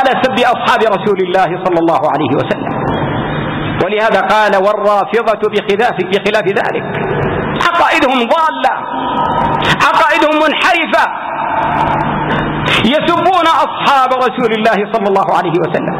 على سب أصحاب رسول الله صلى الله عليه وسلم. ولهذا قال والرافضة بخلاف ذلك، عقائدهم ضالة، عقائدهم منحرفة، يسبون أصحاب رسول الله صلى الله عليه وسلم.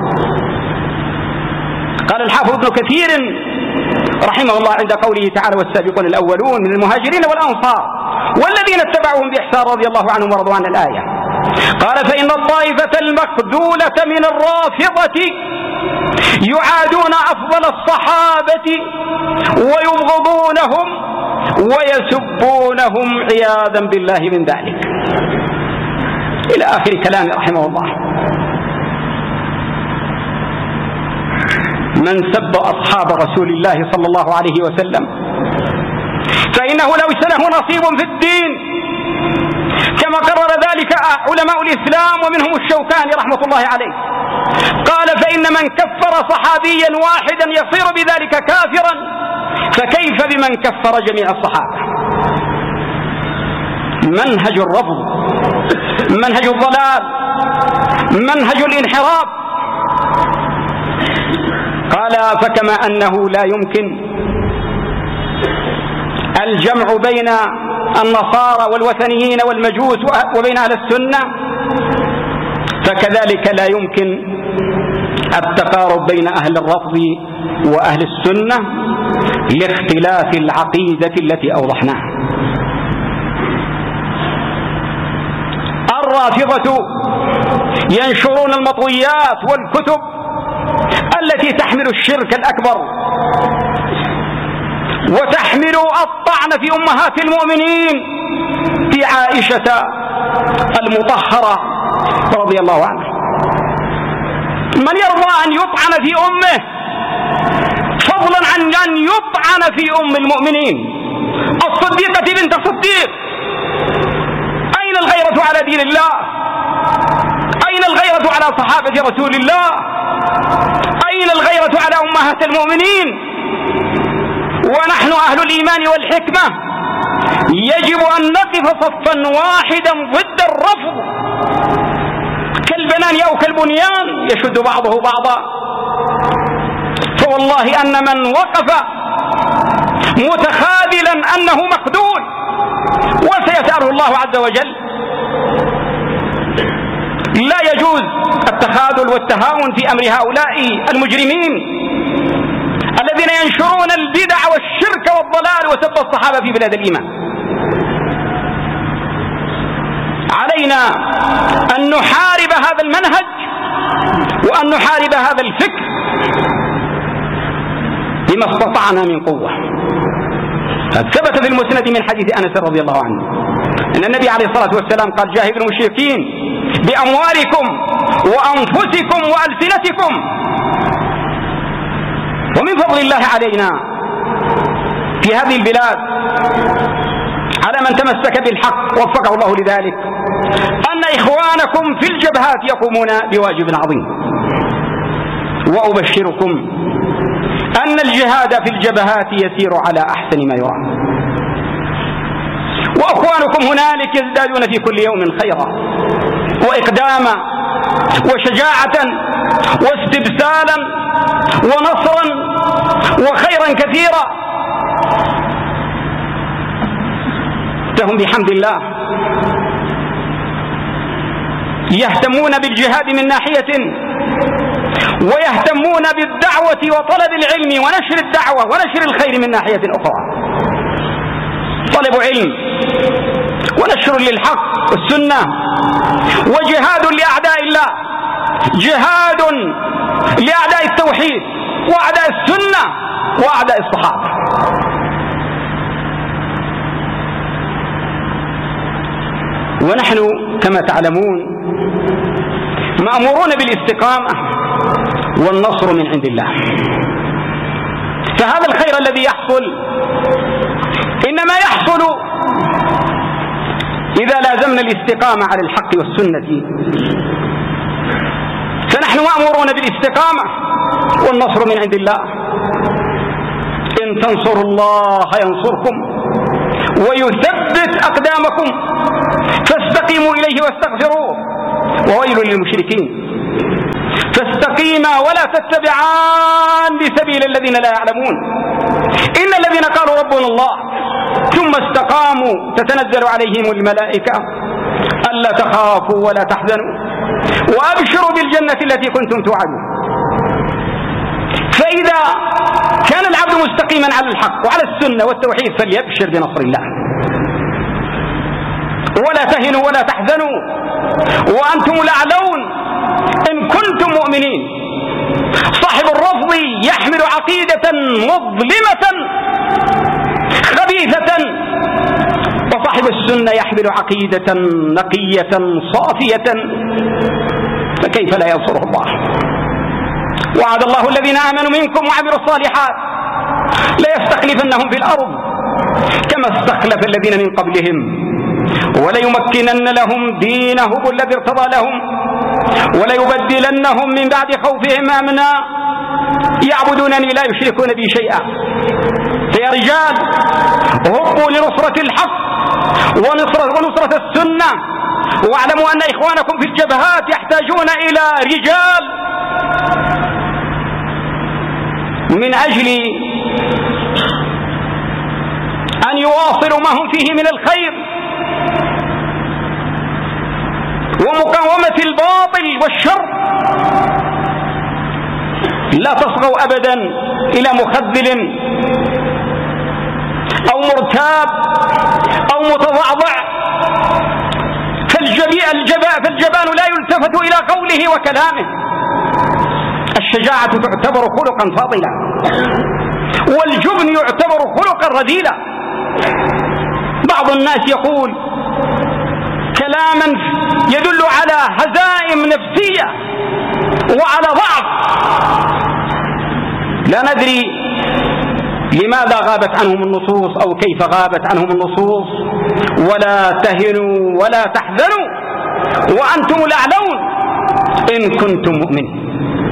قال الحافظ ابن كثير رحمه الله عند قوله تعالى والسابقون الأولون من المهاجرين والأنصار والذين اتبعوهم بإحسان رضي الله عنهم ورضوا عن الآية، قال فإن الطائفة المخذولة من الرافضة يعادون أفضل الصحابة ويبغضونهم ويسبونهم عياذا بالله من ذلك، إلى آخر كلامه رحمه الله. من سب أصحاب رسول الله صلى الله عليه وسلم فإنه ليس له نصيب في الدين، كما قرر ذلك علماء الإسلام ومنهم الشوكاني رحمة الله عليه. قال فإن من كفر صحابيا واحدا يصير بذلك كافرا، فكيف بمن كفر جميع الصحابة؟ منهج الرفض، منهج الضلال، منهج الانحراف. قال فكما أنه لا يمكن الجمع بين النصارى والوثنيين والمجوس وبين أهل السنة، فكذلك لا يمكن التقارب بين أهل الرفض وأهل السنة لاختلاف العقيدة التي أوضحناها. الرافضة ينشرون المطويات والكتب التي تحمل الشرك الأكبر وتحمل الطعن في أمهات المؤمنين، في عائشة المطهرة رضي الله عنها. من يرضى أن يطعن في أمه فضلا عن أن يطعن في أم المؤمنين الصديقة بنت الصديق؟ أين الغيرة على دين الله؟ أين الغيرة على صحابة رسول الله؟ أين الغيرة على أمهات المؤمنين؟ ونحن أهل الإيمان والحكمة يجب أن نقف صفا واحدا ضد الرفض، كالبنان أو كالبنيان يشد بعضه بعضا. فوالله أن من وقف متخاذلا أنه مخذول وسيسأله الله عز وجل. لا يجوز التخاذل والتهاون في أمر هؤلاء المجرمين الذين ينشرون البدع والشرك والضلال وسب الصحابة في بلاد الإيمان. علينا أن نحارب هذا المنهج وأن نحارب هذا الفكر بما استطعنا من قوة. ثبت في المسند من حديث أنس رضي الله عنه أن النبي عليه الصلاة والسلام قال جاهدوا المشركين بأموالكم وأنفسكم وألسنتكم. ومن فضل الله علينا في هذه البلاد على من تمسك بالحق ووفقه الله لذلك أن إخوانكم في الجبهات يقومون بواجب عظيم. وأبشركم أن الجهاد في الجبهات يسير على أحسن ما يرام، وأخوانكم هنالك يزدادون في كل يوم خيرا وإقداما وشجاعة واستبسالا ونصرا وخيرا كثيرا. فهم بحمد الله يهتمون بالجهاد من ناحية، ويهتمون بالدعوة وطلب العلم ونشر الدعوة ونشر الخير من ناحية أخرى. طلب علم ونشر للحق والسنة وجهاد لأعداء الله، جهاد لأعداء التوحيد وأعداء السنة وأعداء الصحابة. ونحن كما تعلمون مأمورون بالاستقامة والنصر من عند الله. فهذا الخير الذي يحصل إنما يحصل إذا لازمنا الاستقامة على الحق والسنة. فنحن مأمورون بالاستقامة والنصر من عند الله. إن تنصروا الله ينصركم ويثبت أقدامكم فاستقيموا إليه واستغفروه وويل للمشركين. مستقيما ولا تتبعان لسبيل الذين لا يعلمون. إن الذين قالوا ربنا الله ثم استقاموا تتنزل عليهم الملائكة ألا تخافوا ولا تحزنوا وأبشروا بالجنة التي كنتم توعدون. فإذا كان العبد مستقيما على الحق وعلى السنة والتوحيد فليبشر بنصر الله. ولا تهنوا ولا تحزنوا وأنتم الأعلون إن كنتم مؤمنين. صاحب الرفض يحمل عقيدة مظلمة خبيثة، وصاحب السنة يحمل عقيدة نقية صافية، فكيف لا ينصره الله؟ وعد الله الذين آمنوا منكم وعملوا الصالحات ليستخلفنهم في الأرض كما استخلف الذين من قبلهم وليمكنن لهم دينهم الذي ارتضى لهم وليبدلنهم من بعد خوفهم أمنا يعبدونني لا يشركون بي شيئا. فيا رجال هبوا لنصرة الحق ونصرة السنة، واعلموا أن إخوانكم في الجبهات يحتاجون إلى رجال من أجل أن يواصلوا ما هم فيه من الخير ومقاومة الباطل والشر. لا تصغوا أبدا إلى مخذل أو مرتاب أو متضعضع، فالجبان لا يلتفت إلى قوله وكلامه. الشجاعة تعتبر خلقا فاضلا والجبن يعتبر خلقا رذيلا. بعض الناس يقول كلاما يدل على هزائم نفسية وعلى ضعف، لا ندري لماذا غابت عنهم النصوص أو كيف غابت عنهم النصوص. ولا تهنوا ولا تحزنوا وأنتم الأعلون إن كنتم مؤمنين.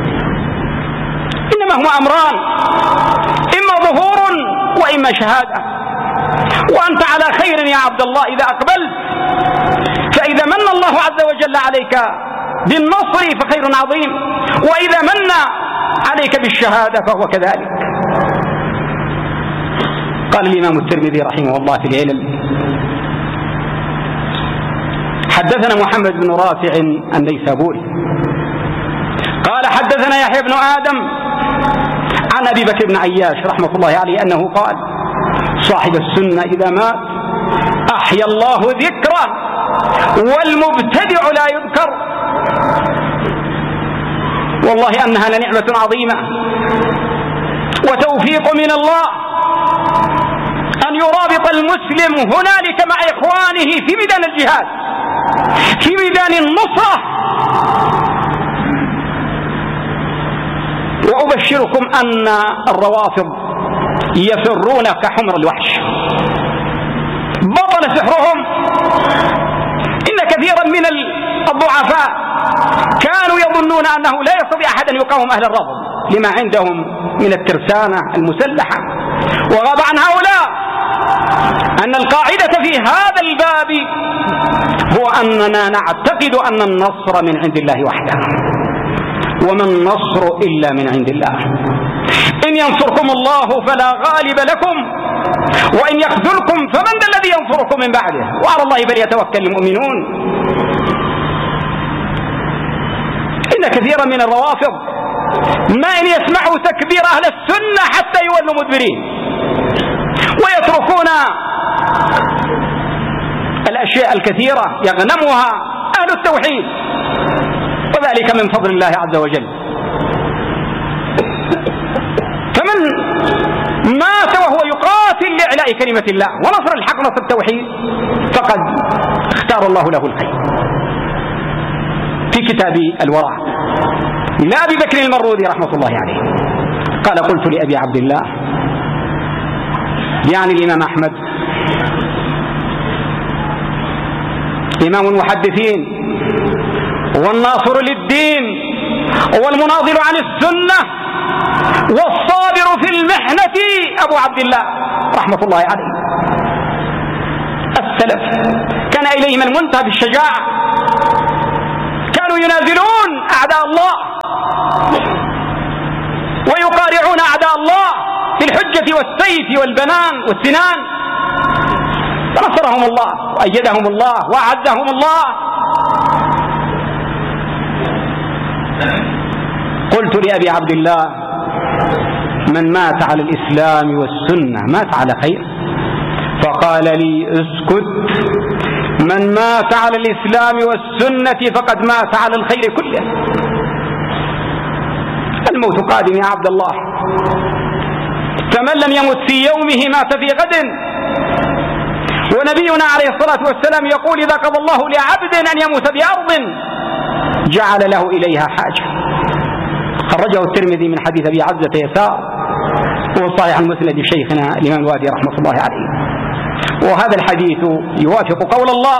إنما هما أمران، إما ظهور وإما شهادة، وأنت على خير يا عبد الله إذا أقبلت. فإذا من الله عز وجل عليك بالنصر فخير عظيم، وإذا من عليك بالشهادة فهو كذلك. قال الإمام الترمذي رحمه الله في العلل: حدثنا محمد بن رافع النيسابوري قال حدثنا يحيى بن آدم عن أبي بكر بن عياش رحمة الله عليه أنه قال: صاحب السنة إذا مات أحيا الله ذكره والمبتدع لا يذكر. والله أنها لنعمة عظيمة وتوفيق من الله أن يرابط المسلم هنالك مع إخوانه في ميدان الجهاد، في ميدان النصرة. وأبشركم أن الروافض يفرون كحمر الوحش، بطل سحرهم. إن كثيرا من الضعفاء كانوا يظنون أنه لا يستطيع أحد أن يقاوم أهل الرفض لما عندهم من الترسانة المسلحة. وغاب عن هؤلاء أن القاعدة في هذا الباب هو أننا نعتقد أن النصر من عند الله وحده، وما النصر إلا من عند الله. إن ينصركم الله فلا غالب لكم وإن يخذلكم فمن ذا الذي ينصركم من بعده وعلى الله فليتوكل المؤمنون. إن كثيرا من الروافض ما إن يسمعوا تكبير أهل السنة حتى يولوا مدبرين ويتركون الأشياء الكثيرة يغنمها أهل التوحيد، وذلك من فضل الله عز وجل. فمن مات وهو يقاتل لإعلاء كلمة الله ونصر الحق ونصر التوحيد فقد اختار الله له الخير. في كتاب الورع لأبي بكر المرودي رحمة الله عليه قال: قلت لأبي عبد الله يعني الإمام أحمد إمام المحدثين والناصر للدين والمناضل عن السنة والصابر في المحنة أبو عبد الله رحمة الله عليه. السلف كان إليهم المنتهى بالشجاعة، كانوا ينازلون أعداء الله ويقارعون أعداء الله بالحجة والسيف والبنان والسنان، فنصرهم الله وأيدهم الله وأعزهم الله. قلت لأبي عبد الله: من مات على الإسلام والسنة مات على خير. فقال لي: اسكت، من مات على الإسلام والسنة فقد مات على الخير كله. الموت قادم يا عبد الله، فمن لم يمت في يومه مات في غد. ونبينا عليه الصلاة والسلام يقول: إذا قضى الله لعبد أن يموت بأرض جعل له إليها حاجة. خرجه الترمذي من حديث أبي عزة يسار، والصحيح المسند شيخنا الإمام الوادي رحمة الله عليه. وهذا الحديث يوافق قول الله: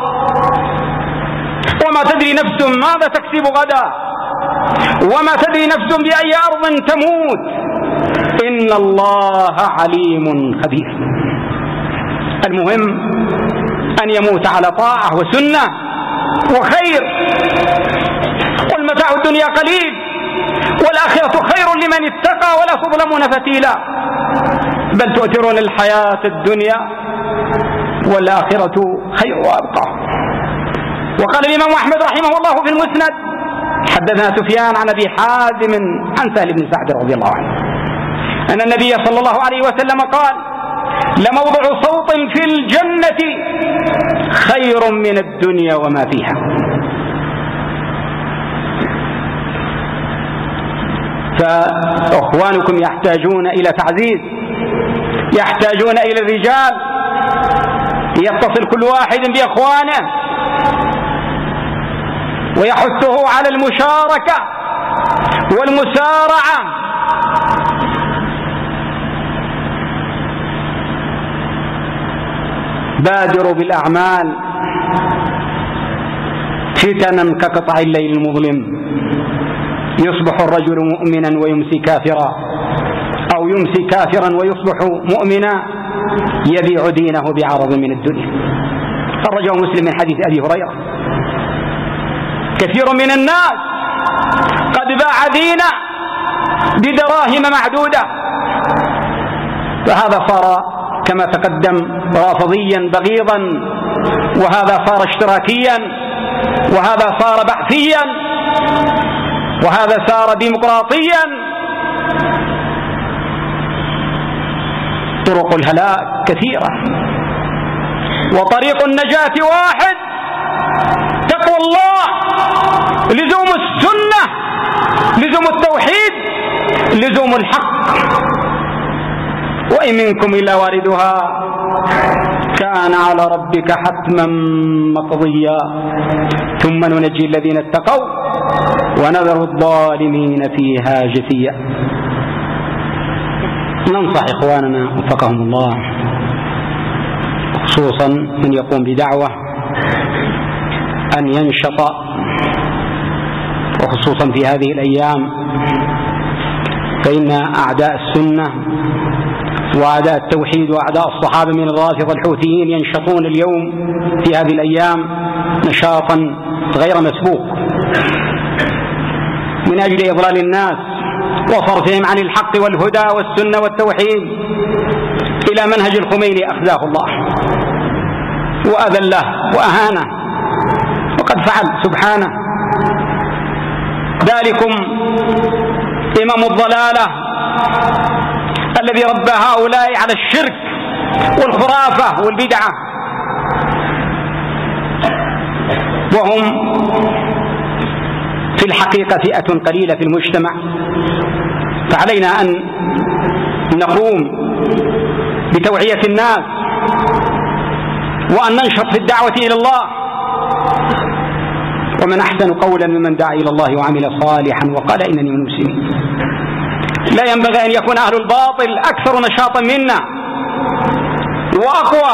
وما تدري نفس ماذا تكسب غدا وما تدري نفس بأي أرض تموت إن الله عليم خبير. المهم أن يموت على طاعة وسنة وخير. والمتاع الدنيا قليل والآخرة خير لمن اتقى ولا تظلمون فتيلا، بل تؤثرون الحياة الدنيا والآخرة خير وأبقى. وقال الإمام أحمد رحمه الله في المسند: حدثنا سفيان عن أبي حازم عن سهل بن سعد رضي الله عنه أن النبي صلى الله عليه وسلم قال: لموضع صوت في الجنة خير من الدنيا وما فيها. فأخوانكم يحتاجون إلى تعزيز، يحتاجون إلى الرجال، يتصل كل واحد بإخوانه ويحثه على المشاركة والمسارعة. بادروا بالأعمال فتنا كقطع الليل المظلم، يصبح الرجل مؤمنا ويمسي كافرا، أو يمسي كافرا ويصبح مؤمنا، يبيع دينه بعرض من الدنيا. خرجه مسلم من حديث أبي هريرة: كثير من الناس قد باع دينه بدراهم معدودة. فهذا صار كما تقدم رافضيا بغيضا، وهذا صار اشتراكيا، وهذا صار بعثيا، وهذا صار ديمقراطيا. طرق الهلاك كثيرة، وطريق النجاة واحد: تقوى الله، لزوم السنة، لزوم التوحيد، لزوم الحق. وإن منكم إلا واردها كان على ربك حتما مقضيا ثم ننجي الذين اتقوا ونذر الظالمين فيها جثيا. ننصح إخواننا وفقهم الله، خصوصا من يقوم بدعوة، أن ينشط، وخصوصا في هذه الأيام، فإن أعداء السنة وأعداء التوحيد وأعداء الصحابة من الرافضة الحوثيين ينشطون اليوم في هذه الأيام نشاطا غير مسبوق من أجل إضلال الناس وصرفهم عن الحق والهدى والسنة والتوحيد إلى منهج الخميني أخزاه الله وأذله وأهانه، وقد فعل سبحانه. ذلكم إمام الضلالة الذي ربى هؤلاء على الشرك والخرافة والبدعة، وهم في الحقيقة فئة قليلة في المجتمع. فعلينا أن نقوم بتوعية الناس وأن ننشط في الدعوة إلى الله. ومن أحسن قولا ممن دعا إلى الله وعمل صالحا وقال إنني من المسلمين. لا ينبغي أن يكون أهل الباطل أكثر نشاطا منا وأقوى،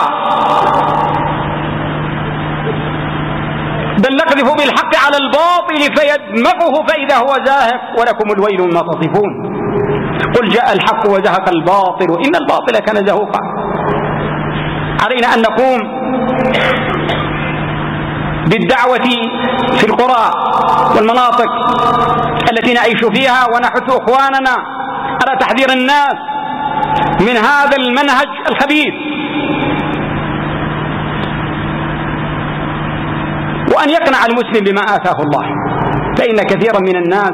بل نقذف بالحق على الباطل فيدمغه فإذا هو زاهق ولكم الويل مما تصفون. قل جاء الحق وزهق الباطل إن الباطل كان زهوقا. علينا أن نقوم بالدعوة في القرى والمناطق التي نعيش فيها، ونحث إخواننا على تحذير الناس من هذا المنهج الخبيث، وأن يقنع المسلم بما آتاه الله، فإن كثيرا من الناس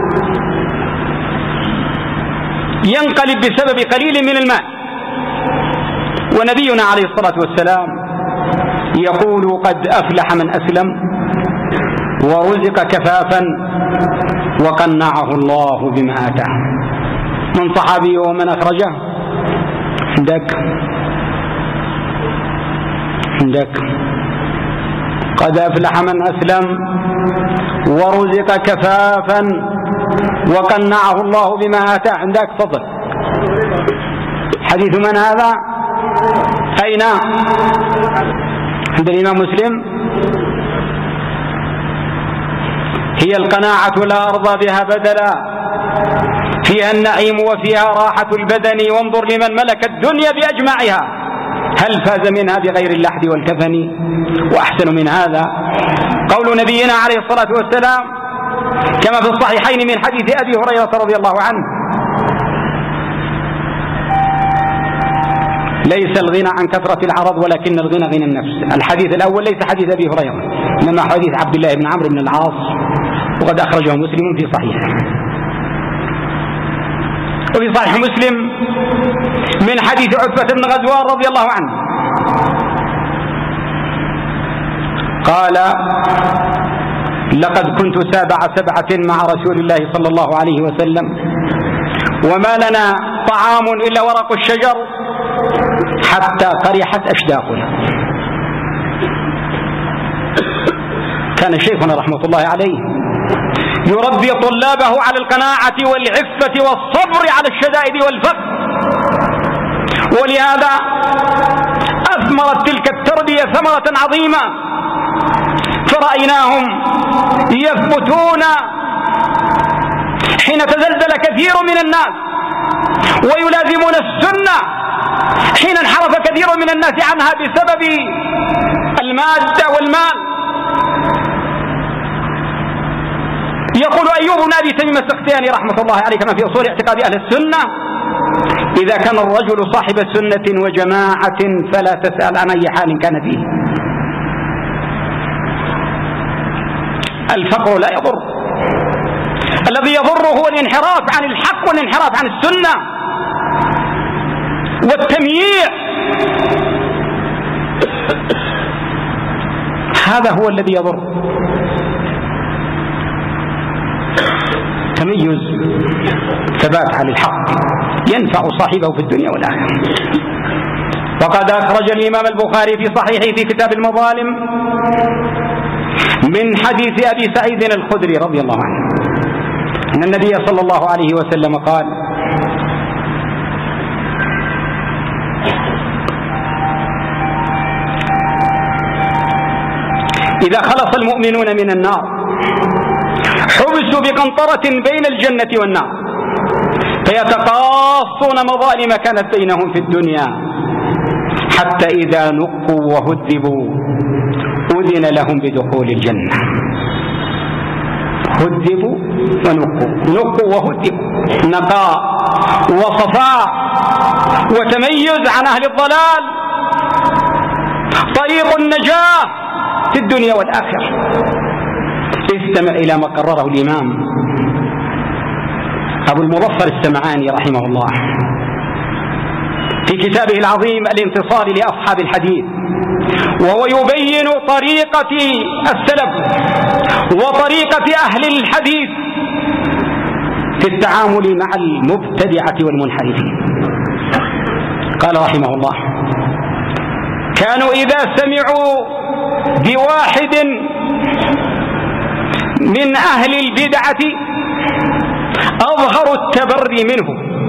ينقلب بسبب قليل من المال. ونبينا عليه الصلاة والسلام يقول: قد أفلح من أسلم ورزق كفافا وقنعه الله بما آتاه. من صحابي ومن أخرجه عندك قد أفلح من أسلم ورزق كفافا وقنعه الله بما آتاه. عندك فضل. حديث من هذا؟ أين؟ عند الإمام مسلم. هي القناعة لا أرضى بها بدلا، فيها النعيم وفيها راحة البدن، وانظر لمن ملك الدنيا بأجمعها هل فاز منها بغير اللحد والكفن. وأحسن من هذا قول نبينا عليه الصلاة والسلام كما في الصحيحين من حديث أبي هريرة رضي الله عنه: ليس الغنى عن كثرة العرض ولكن الغنى غنى النفس. الحديث الأول ليس حديث أبي هريرة، إنما حديث عبد الله بن عمرو بن العاص، وقد أخرجه مسلم في صحيحه. وفي صحيح مسلم من حديث عتبة بن غزوان رضي الله عنه قال: لقد كنت سابع سبعة مع رسول الله صلى الله عليه وسلم، وما لنا طعام إلا ورق الشجر حتى قرحت أشداقنا. كان شيخنا رحمة الله عليه يربي طلابه على القناعة والعفة والصبر على الشدائد والفقر، ولهذا أثمرت تلك التربية ثمرة عظيمة، فرأيناهم يثبتون حين تزلزل كثير من الناس، ويلازمون السنة حين انحرف كثير من الناس عنها بسبب المادة والمال. يقول أيوب بن أبي تميم السختياني رحمة الله عليه كما في أصول اعتقاد أهل السنة: إذا كان الرجل صاحب سنة وجماعة فلا تسأل عن أي حال كان فيه. الفقر لا يضر، الذي يضر هو الانحراف عن الحق والانحراف عن السنة والتمييع. هذا هو الذي يضر. تميز، ثبات على الحق ينفع صاحبه في الدنيا والآخرة. وقد أخرج الإمام البخاري في صحيحه في كتاب المظالم من حديث أبي سعيد الخدري رضي الله عنه أن النبي صلى الله عليه وسلم قال: إذا خلص المؤمنون من النار حبسوا بقنطرة بين الجنة والنار فيتقاصون مظالم كانت بينهم في الدنيا، حتى إذا نقوا وهذبوا أذن لهم بدخول الجنة. هذبوا ونقوا، نقوا وهذبوا، نقاء وصفاء وتميز عن أهل الضلال، طريق النجاة في الدنيا والآخرة. استمع إلى ما قرره الإمام أبو المظفر السمعاني رحمه الله في كتابه العظيم الانتصار لأصحاب الحديث، وهو يبين طريقة السلف وطريقة أهل الحديث في التعامل مع المبتدعة والمنحرفين. قال رحمه الله: كانوا إذا سمعوا بواحد من أهل البدعة أظهروا التبري منه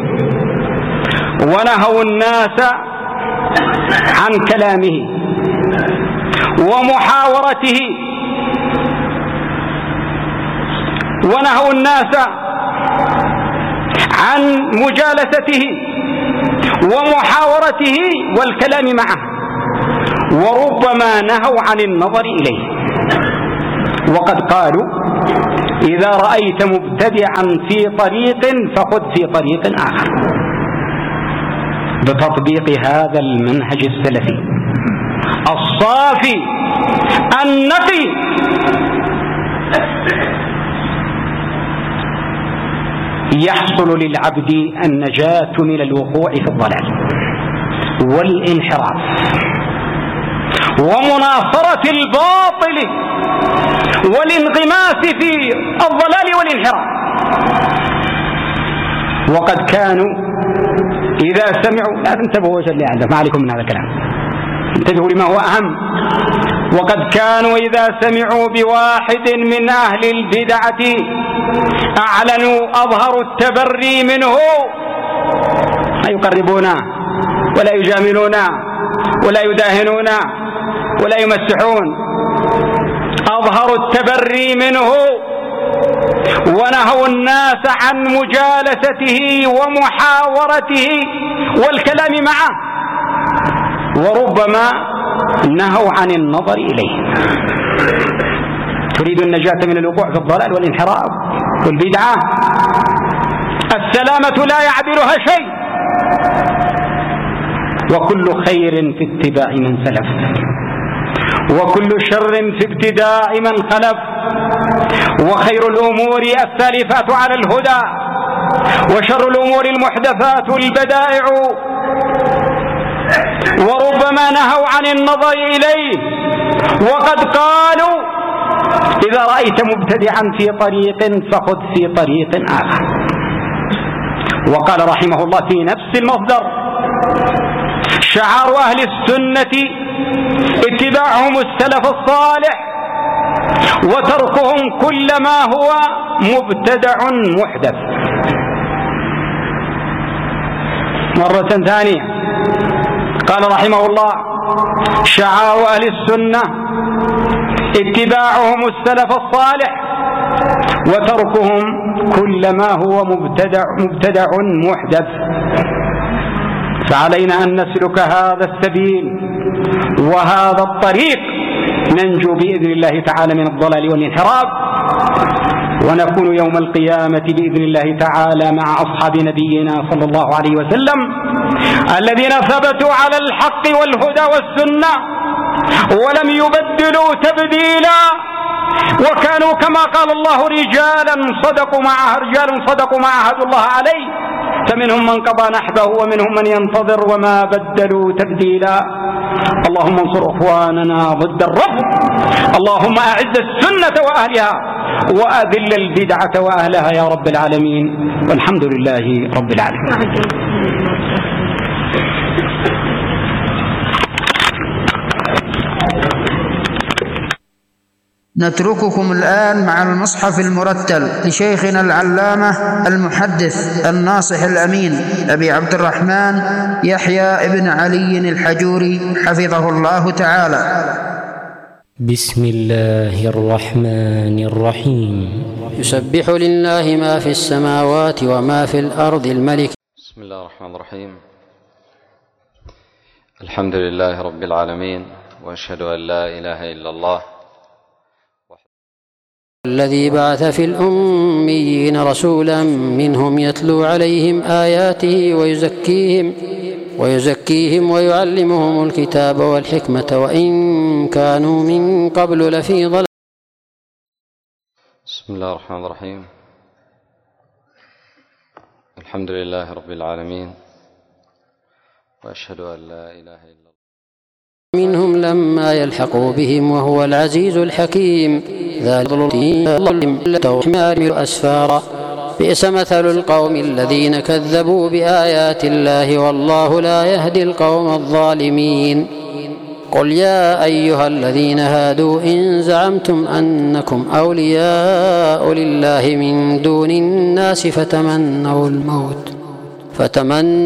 ونهوا الناس عن كلامه ومحاورته، ونهوا الناس عن مجالسته ومحاورته والكلام معه، وربما نهوا عن النظر إليه. وقد قالوا إذا رأيت مبتدعا في طريق فخذ في طريق آخر، بتطبيق هذا المنهج السلفي الصافي النقي يحصل للعبد النجاة من الوقوع في الضلال والانحراف ومناصرة الباطل والانغماس في الضلال والانحراف. وقد كانوا إذا سمعوا، لا انتبهوا وجه اللي عنده، ما عليكم من هذا الكلام، انتبهوا لما هو أهم. وقد كانوا إذا سمعوا بواحد من أهل البدعة أعلنوا أظهروا التبري منه، لا يقربونه ولا يجاملونه ولا يداهنونه ولا يمسحون، أظهروا التبري منه ونهوا الناس عن مجالسته ومحاورته والكلام معه، وربما نهوا عن النظر إليه. تريد النجاة من الوقوع في الضلال والانحراف والبدعة، السلامة لا يعدلها شيء، وكل خير في اتباع من سلف، وكل شر في ابتداع من خلف، وخير الأمور السالفات على الهدى، وشر الأمور المحدثات البدائع، وربما نهوا عن النظر إليه. وقد قالوا إذا رأيت مبتدعا في طريق فخذ في طريق آخر. وقال رحمه الله في نفس المصدر: شعار أهل السنة اتباعهم السلف الصالح وتركهم كل ما هو مبتدع محدث. مرة ثانية قال رحمه الله: شعار أهل السنة اتباعهم السلف الصالح وتركهم كل ما هو مبتدع محدث. فعلينا أن نسلك هذا السبيل وهذا الطريق ننجو بإذن الله تعالى من الضلال والانحراف، ونكون يوم القيامة بإذن الله تعالى مع أصحاب نبينا صلى الله عليه وسلم الذين ثبتوا على الحق والهدى والسنة ولم يبدلوا تبديلا، وكانوا كما قال الله رجال صدقوا ما عاهدوا الله عليه، فمنهم من قضى نحبه ومنهم من ينتظر وما بدلوا تبديلا. اللهم انصر اخواننا ضد الرفض، اللهم اعز السنة واهلها واذل البدعة واهلها يا رب العالمين، والحمد لله رب العالمين. نترككم الآن مع المصحف المرتل لشيخنا العلامة المحدث الناصح الأمين أبي عبد الرحمن يحيى ابن علي الحجوري حفظه الله تعالى. بسم الله الرحمن الرحيم. يسبح لله ما في السماوات وما في الأرض الملك. بسم الله الرحمن الرحيم. الحمد لله رب العالمين، وأشهد أن لا إله إلا الله الذي بعث في الأميين رسولا منهم يتلو عليهم آياته ويزكيهم ويعلمهم الكتاب والحكمة وإن كانوا من قبل لفي ضلال. بسم الله الرحمن الرحيم. الحمد لله رب العالمين، وأشهد أن لا إله إلا الله منهم لما يلحقوا بهم وهو العزيز الحكيم. ذلك أسفارا بئس مثل القوم الذين كذبوا بآيات الله والله لا يهدي القوم الظالمين. قل يا أيها الذين هادوا إن زعمتم أنكم أولياء لله من دون الناس فتمنوا الموت